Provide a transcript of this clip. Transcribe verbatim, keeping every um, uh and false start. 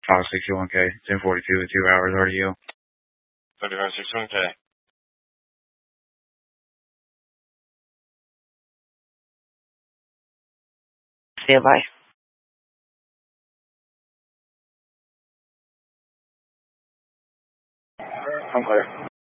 five sixty-one K, ten forty-two with two hours R D O. thirty-five sixty-one K. Stand by. I'm clear.